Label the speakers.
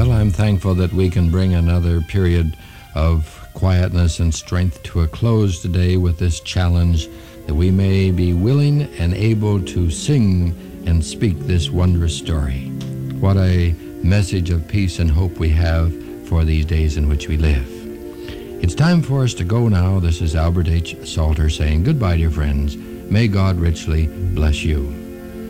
Speaker 1: Well, I'm thankful that we can bring another period of quietness and strength to a close today with this challenge, that we may be willing and able to sing and speak this wondrous story. What a message of peace and hope we have for these days in which we live. It's time for us to go now. This is Albert H. Salter saying goodbye, dear friends. May God richly bless you.